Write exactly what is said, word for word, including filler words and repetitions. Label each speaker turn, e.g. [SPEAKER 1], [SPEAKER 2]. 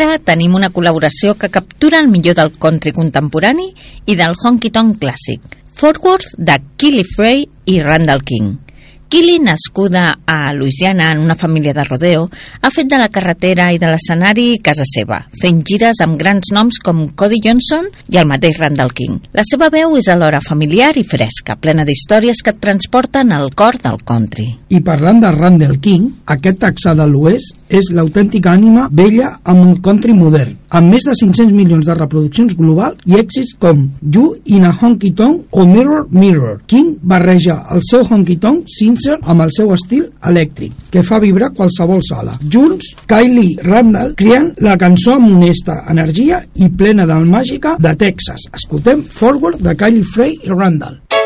[SPEAKER 1] ara tenim una col·laboració que captura el millor del country contemporani i del honky-tonk clàssic. Forward, de Kylie Frey i Randall King. Kylie, nascuda a Louisiana en una família de rodeo, ha fet de la carretera i de l'escenari casa seva, fent gires amb grans noms com Cody Johnson i el mateix Randall King. La seva veu és alhora familiar i fresca, plena d'històries que et transporten al cor del country.
[SPEAKER 2] I parlant de Randall King, aquest texà de l'oest és l'autèntica ànima vella amb un country modern, amb més de cinc-cents milions de reproduccions globals i èxits com You in a Honky Tonk o Mirror Mirror. King barreja el seu honky tonk sincer amb el seu estil elèctric, que fa vibrar qualsevol sala. Junts, Kylie i Randall creen la cançó amb honesta energia i plena de màgica de Texas. Escoltem Forward de Kylie Frey i Randall.